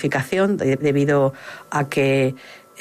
notificación debido a que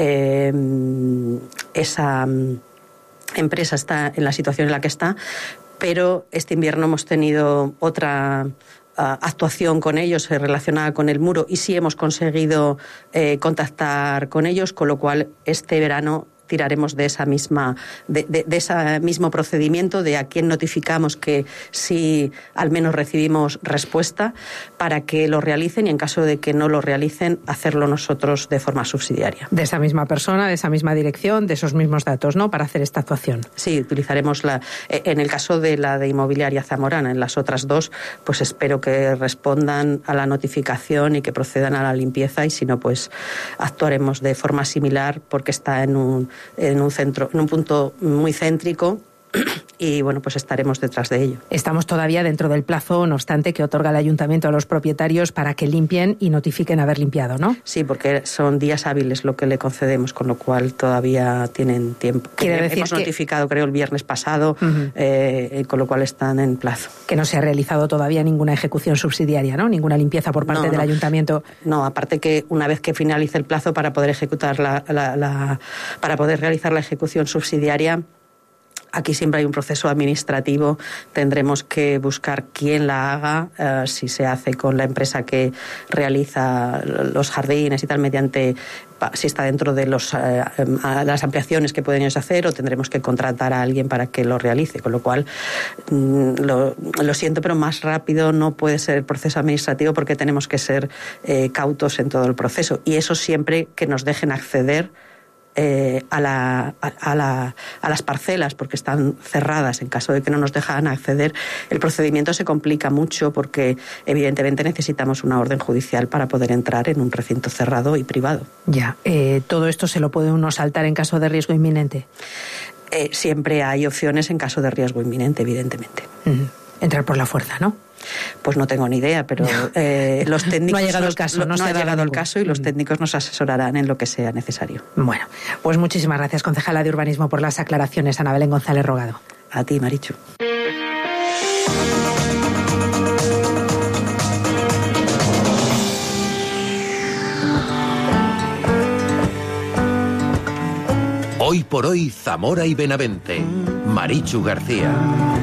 esa empresa está en la situación en la que está, pero este invierno hemos tenido otra actuación con ellos relacionada con el muro y sí hemos conseguido contactar con ellos, con lo cual este verano tiraremos de esa misma de ese mismo procedimiento de a quién notificamos que sí al menos recibimos respuesta para que lo realicen y en caso de que no lo realicen hacerlo nosotros de forma subsidiaria. De esa misma persona, de esa misma dirección, de esos mismos datos, ¿no? Para hacer esta actuación. Sí, utilizaremos en el caso de la de Inmobiliaria Zamorana. En las otras dos, pues espero que respondan a la notificación y que procedan a la limpieza y si no, pues actuaremos de forma similar porque está en un punto muy céntrico y bueno, pues estaremos detrás de ello. Estamos todavía dentro del plazo, no obstante, que otorga el ayuntamiento a los propietarios para que limpien y notifiquen haber limpiado, ¿no? Sí, porque son días hábiles lo que le concedemos, con lo cual todavía tienen tiempo. Hemos notificado, creo, el viernes pasado, con lo cual están en plazo. Que no se ha realizado todavía ninguna ejecución subsidiaria, ¿no? Ninguna limpieza por parte del ayuntamiento. No, aparte que una vez que finalice el plazo para poder ejecutar para poder realizar la ejecución subsidiaria, aquí siempre hay un proceso administrativo, tendremos que buscar quién la haga, si se hace con la empresa que realiza los jardines y tal, si está dentro de las ampliaciones que pueden ellos hacer, o tendremos que contratar a alguien para que lo realice, con lo cual lo siento, pero más rápido no puede ser el proceso administrativo porque tenemos que ser cautos en todo el proceso y eso siempre que nos dejen acceder a las parcelas porque están cerradas. En caso de que no nos dejan acceder, el procedimiento se complica mucho porque evidentemente necesitamos una orden judicial para poder entrar en un recinto cerrado y privado. Ya, todo esto se lo puede uno saltar en caso de riesgo inminente. Siempre hay opciones en caso de riesgo inminente, evidentemente. Entrar por la fuerza, ¿no? Pues no tengo ni idea, pero los técnicos... No ha llegado el caso. No ha llegado el caso y los técnicos nos asesorarán en lo que sea necesario. Bueno, pues muchísimas gracias, concejala de Urbanismo, por las aclaraciones. Ana Belén González Rogado. A ti, Marichu. Hoy por hoy, Zamora y Benavente. Marichu García.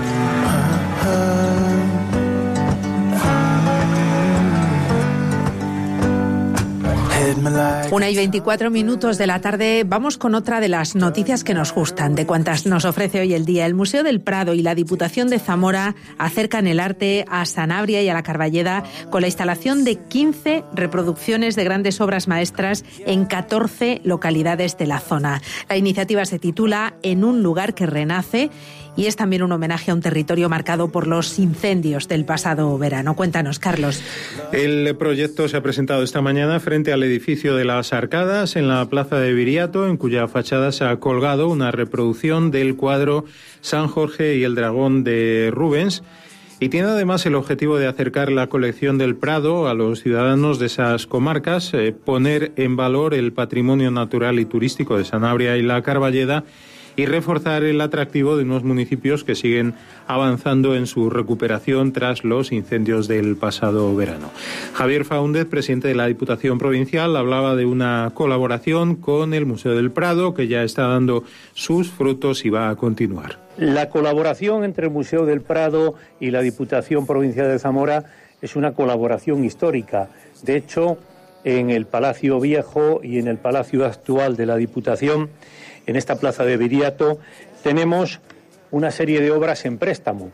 1:24 de la tarde, vamos con otra de las noticias que nos gustan, de cuantas nos ofrece hoy el día. El Museo del Prado y la Diputación de Zamora acercan el arte a Sanabria y a la Carballeda con la instalación de 15 reproducciones de grandes obras maestras en 14 localidades de la zona. La iniciativa se titula En un lugar que renace y es también un homenaje a un territorio marcado por los incendios del pasado verano. Cuéntanos, Carlos. El proyecto se ha presentado esta mañana frente al edificio de las Arcadas, en la plaza de Viriato, en cuya fachada se ha colgado una reproducción del cuadro San Jorge y el Dragón de Rubens. Y tiene además el objetivo de acercar la colección del Prado a los ciudadanos de esas comarcas, poner en valor el patrimonio natural y turístico de Sanabria y la Carballeda y reforzar el atractivo de unos municipios que siguen avanzando en su recuperación tras los incendios del pasado verano. Javier Faúndez, presidente de la Diputación Provincial, hablaba de una colaboración con el Museo del Prado que ya está dando sus frutos y va a continuar. La colaboración entre el Museo del Prado y la Diputación Provincial de Zamora es una colaboración histórica. De hecho, en el Palacio Viejo y en el Palacio actual de la Diputación, en esta plaza de Viriato, tenemos una serie de obras en préstamo,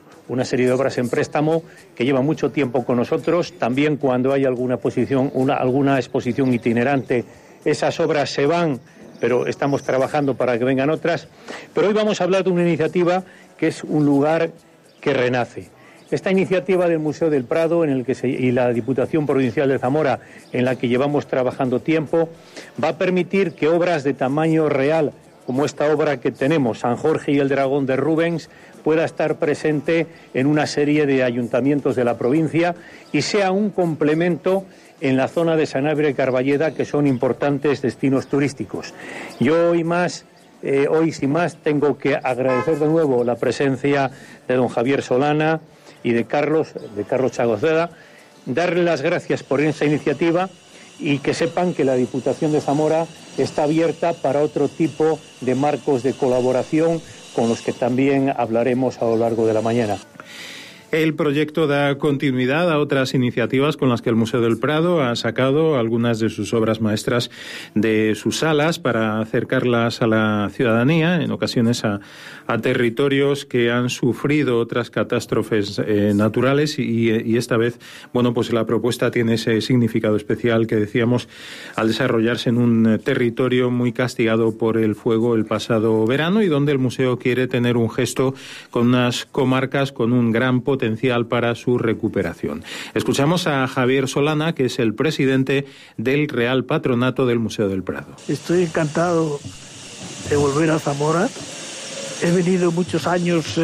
que lleva mucho tiempo con nosotros. También cuando hay alguna exposición itinerante, esas obras se van, pero estamos trabajando para que vengan otras. Pero hoy vamos a hablar de una iniciativa que es un lugar que renace. Esta iniciativa del Museo del Prado y la Diputación Provincial de Zamora, en la que llevamos trabajando tiempo, va a permitir que obras de tamaño real, como esta obra que tenemos, San Jorge y el Dragón de Rubens, pueda estar presente en una serie de ayuntamientos de la provincia y sea un complemento en la zona de Sanabria y Carballeda, que son importantes destinos turísticos. Yo hoy sin más, tengo que agradecer de nuevo la presencia de don Javier Solana y de Carlos Chagoceda, darle las gracias por esta iniciativa y que sepan que la Diputación de Zamora está abierta para otro tipo de marcos de colaboración con los que también hablaremos a lo largo de la mañana. El proyecto da continuidad a otras iniciativas con las que el Museo del Prado ha sacado algunas de sus obras maestras de sus salas para acercarlas a la ciudadanía, en ocasiones a territorios que han sufrido otras catástrofes naturales y esta vez, bueno, pues la propuesta tiene ese significado especial que decíamos al desarrollarse en un territorio muy castigado por el fuego el pasado verano y donde el museo quiere tener un gesto con unas comarcas con un gran potencial para su recuperación. Escuchamos a Javier Solana, que es el presidente del Real Patronato del Museo del Prado. Estoy encantado de volver a Zamora. He venido muchos años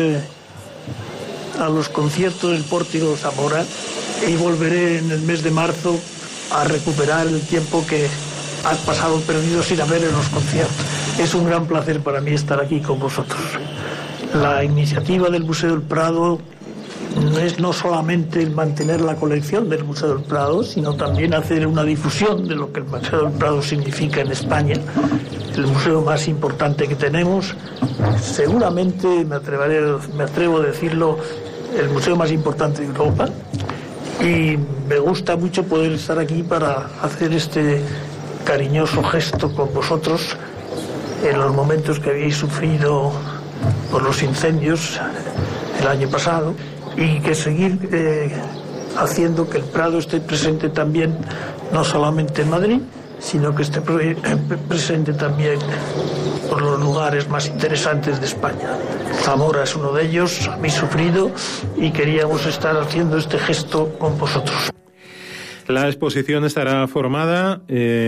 a los conciertos del Pórtico Zamora y volveré en el mes de marzo a recuperar el tiempo que has pasado perdido sin haber en los conciertos. Es un gran placer para mí estar aquí con vosotros. La iniciativa del Museo del Prado no solamente el mantener la colección del Museo del Prado, sino también hacer una difusión de lo que el Museo del Prado significa en España, el museo más importante que tenemos, seguramente me atrevo a decirlo, el museo más importante de Europa, y me gusta mucho poder estar aquí para hacer este cariñoso gesto con vosotros en los momentos que habéis sufrido por los incendios el año pasado. Y que seguir haciendo que el Prado esté presente también, no solamente en Madrid, sino que esté presente también por los lugares más interesantes de España. Zamora es uno de ellos, habéis sufrido y queríamos estar haciendo este gesto con vosotros. La exposición está formada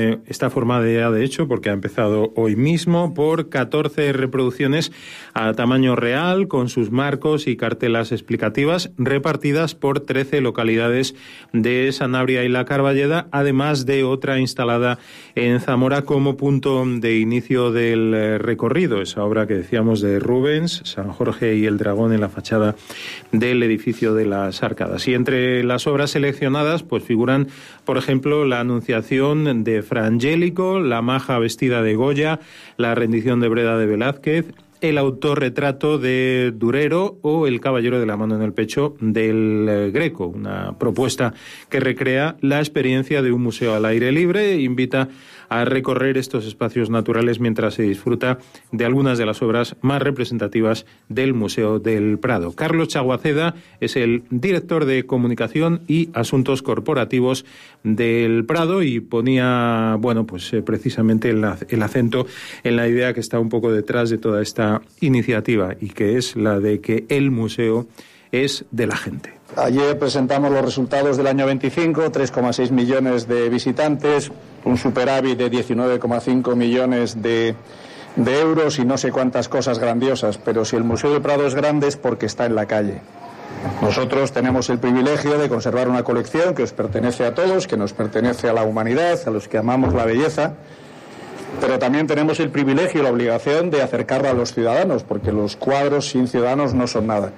ya de hecho, porque ha empezado hoy mismo, por 14 reproducciones a tamaño real, con sus marcos y cartelas explicativas, repartidas por 13 localidades de Sanabria y la Carballeda, además de otra instalada en Zamora como punto de inicio del recorrido, esa obra que decíamos de Rubens, San Jorge y el Dragón en la fachada del edificio de las Arcadas. Y entre las obras seleccionadas, pues figuran, por ejemplo, la Anunciación de Fra Angelico, la Maja vestida de Goya, la Rendición de Breda de Velázquez, el autorretrato de Durero o el Caballero de la mano en el pecho del Greco, una propuesta que recrea la experiencia de un museo al aire libre e invita a recorrer estos espacios naturales mientras se disfruta de algunas de las obras más representativas del Museo del Prado. Carlos Chaguaceda es el director de Comunicación y Asuntos Corporativos del Prado y ponía, precisamente el acento en la idea que está un poco detrás de toda esta iniciativa y que es la de que el museo es de la gente. Ayer presentamos los resultados del año 25, 3,6 millones de visitantes, un superávit de 19,5 millones de euros y no sé cuántas cosas grandiosas, pero si el Museo del Prado es grande es porque está en la calle. Nosotros tenemos el privilegio de conservar una colección que os pertenece a todos, que nos pertenece a la humanidad, a los que amamos la belleza, pero también tenemos el privilegio y la obligación de acercarla a los ciudadanos, porque los cuadros sin ciudadanos no son nada.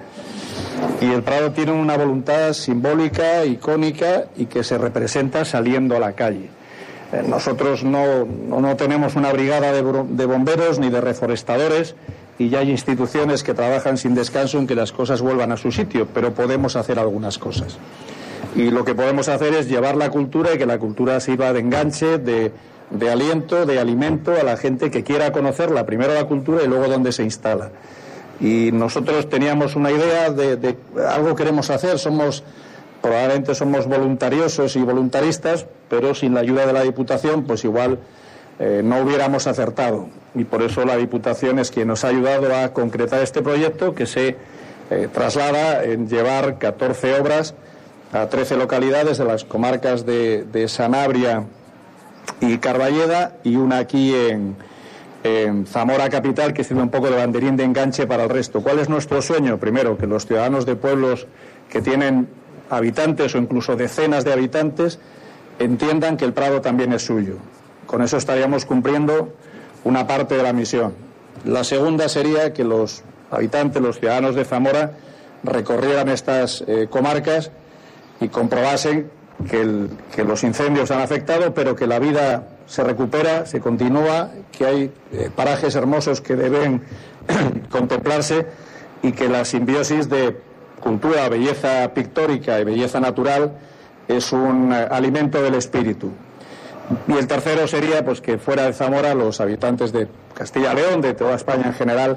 Y el Prado tiene una voluntad simbólica, icónica y que se representa saliendo a la calle. Nosotros no tenemos una brigada de bomberos ni de reforestadores y ya hay instituciones que trabajan sin descanso en que las cosas vuelvan a su sitio, pero podemos hacer algunas cosas. Y lo que podemos hacer es llevar la cultura y que la cultura sirva de enganche, de aliento, de alimento a la gente que quiera conocerla, primero la cultura y luego dónde se instala. Y nosotros teníamos una idea de algo queremos hacer, probablemente somos voluntariosos y voluntaristas, pero sin la ayuda de la Diputación pues igual no hubiéramos acertado. Y por eso la Diputación es quien nos ha ayudado a concretar este proyecto que se traslada en llevar 14 obras a 13 localidades de las comarcas de Sanabria y Carballeda y una aquí en Zamora capital que sirve un poco de banderín de enganche para el resto. ¿Cuál es nuestro sueño? Primero, que los ciudadanos de pueblos que tienen habitantes o incluso decenas de habitantes entiendan que el Prado también es suyo. Con eso estaríamos cumpliendo una parte de la misión. La segunda sería que los habitantes, los ciudadanos de Zamora recorrieran estas comarcas y comprobasen que los incendios han afectado, pero que la vida se recupera, se continúa, que hay parajes hermosos que deben contemplarse y que la simbiosis de cultura, belleza pictórica y belleza natural es un alimento del espíritu. Y el tercero sería pues que fuera de Zamora los habitantes de Castilla y León, de toda España en general,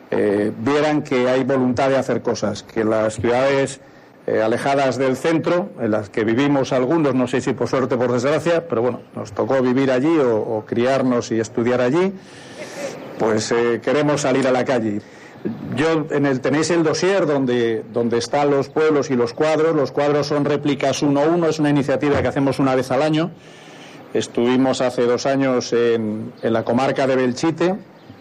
vieran que hay voluntad de hacer cosas, que las ciudades alejadas del centro, en las que vivimos algunos, no sé si por suerte o por desgracia, pero bueno, nos tocó vivir allí o criarnos y estudiar allí, pues queremos salir a la calle. Tenéis el dossier donde están los pueblos y los cuadros son réplicas 1:1, es una iniciativa que hacemos una vez al año. Estuvimos hace 2 años en la comarca de Belchite,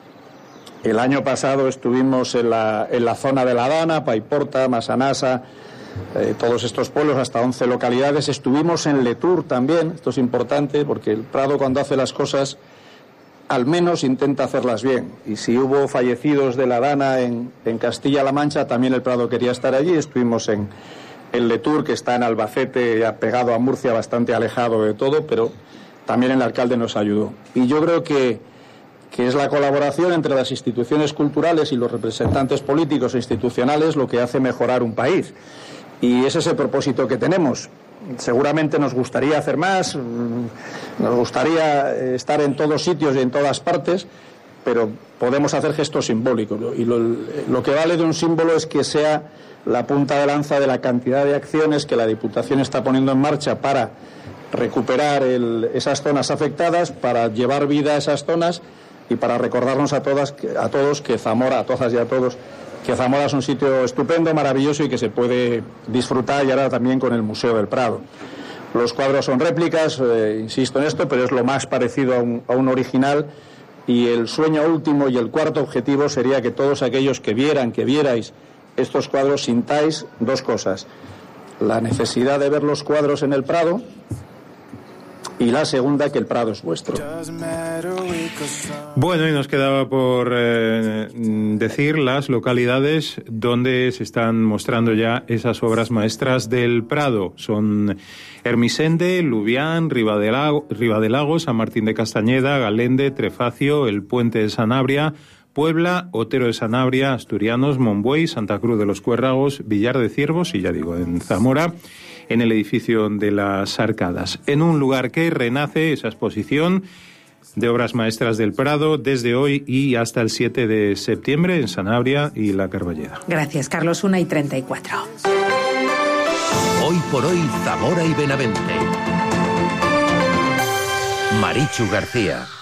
el año pasado estuvimos en la zona de La Dana, Paiporta, Masanasa, todos estos pueblos, hasta 11 localidades. Estuvimos en Letur también, esto es importante porque el Prado cuando hace las cosas al menos intenta hacerlas bien, y si hubo fallecidos de La Dana en Castilla-La Mancha, también el Prado quería estar allí. Estuvimos en Letur, que está en Albacete, ya pegado a Murcia, bastante alejado de todo, pero también el alcalde nos ayudó. Y yo creo que es la colaboración entre las instituciones culturales y los representantes políticos e institucionales lo que hace mejorar un país. Y ese es el propósito que tenemos. Seguramente nos gustaría hacer más, nos gustaría estar en todos sitios y en todas partes, pero podemos hacer gestos simbólicos. Y lo que vale de un símbolo es que sea la punta de lanza de la cantidad de acciones que la Diputación está poniendo en marcha para recuperar esas zonas afectadas, para llevar vida a esas zonas y para recordarnos a todos que Zamora, a todas y a todos, que Zamora es un sitio estupendo, maravilloso y que se puede disfrutar, y ahora también con el Museo del Prado. Los cuadros son réplicas, insisto en esto, pero es lo más parecido a un original, y el sueño último y el cuarto objetivo sería que todos aquellos que vierais estos cuadros sintáis 2 cosas: la necesidad de ver los cuadros en el Prado, y la segunda, que el Prado es vuestro. Bueno, y nos quedaba por decir las localidades donde se están mostrando ya esas obras maestras del Prado. Son Hermisende, Lubián, Ribadelago, San Martín de Castañeda, Galende, Trefacio, el Puente de Sanabria, Puebla, Otero de Sanabria, Asturianos, Monbuey, Santa Cruz de los Cuérragos, Villar de Ciervos y, ya digo, en Zamora, en el edificio de las Arcadas. En un lugar que renace esa exposición de obras maestras del Prado desde hoy y hasta el 7 de septiembre en Sanabria y La Carballeda. Gracias, Carlos. 1:34. Hoy por hoy, Zamora y Benavente. Marichu García.